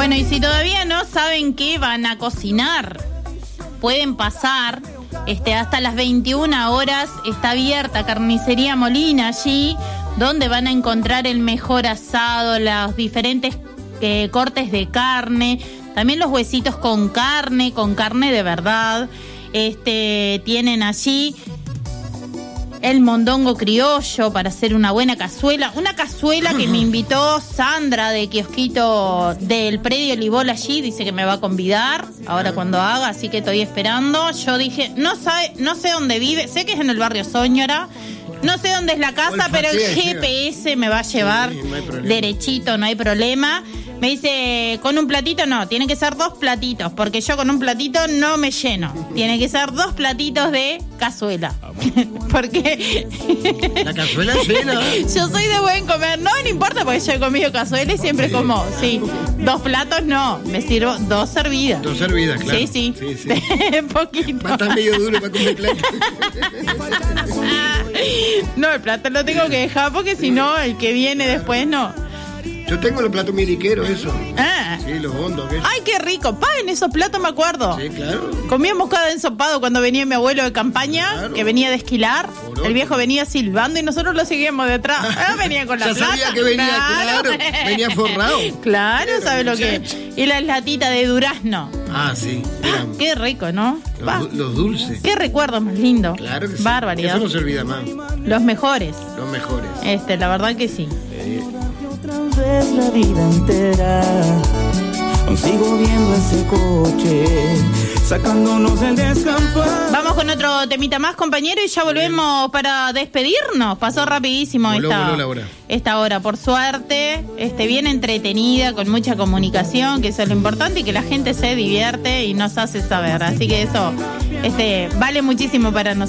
Bueno, y si todavía no saben qué van a cocinar, pueden pasar hasta las 21 horas. Está abierta Carnicería Molina allí, donde van a encontrar el mejor asado, los diferentes cortes de carne, también los huesitos con carne de verdad. Tienen allí el mondongo criollo para hacer una buena cazuela. Una cazuela que me invitó Sandra de Kiosquito del Predio Olivol allí. Dice que me va a convidar ahora cuando haga, así que estoy esperando. Yo dije, no sé dónde vive. Sé que es en el barrio Soñora. No sé dónde es la casa, pero el GPS me va a llevar derechito, no hay problema. Me dice, con un platito no, tiene que ser 2 platitos, porque yo con un platito no me lleno. Tiene que ser 2 platitos de cazuela. Porque la cazuela llena. Yo soy de buen comer. No importa, porque yo he comido cazuela y siempre como, 2 platos no, me sirvo 2 servidas. 2 servidas, claro. Sí. Poquito. Va a estar medio duro para comer plato. No, el plato lo tengo que dejar porque si no, el que viene después no. Yo tengo los platos miliqueros, eso. Sí, los hondos. Ay, qué rico. En esos platos me acuerdo. Sí, claro. Comíamos cada ensopado cuando venía mi abuelo de campaña, claro, que venía de esquilar. El viejo venía silbando y nosotros lo seguíamos detrás. Venía con la plata. Ya sabía que venía, claro. Venía forrado. Claro, ¿sabes lo que? Y las latitas de durazno. Sí. Qué rico, ¿no? Los dulces. Qué recuerdo más lindo. Claro que sí. Barbaridad. Eso no se olvida más. Los mejores. La verdad que sí. Otra vez la vida entera sigo viendo ese coche sacándonos el descampo. Vamos con otro temita más, compañero, y ya volvemos para despedirnos. Pasó rapidísimo esta hora, por suerte, bien entretenida, con mucha comunicación, que eso es lo importante, y que la gente se divierte y nos hace saber. Así que eso vale muchísimo para nosotros.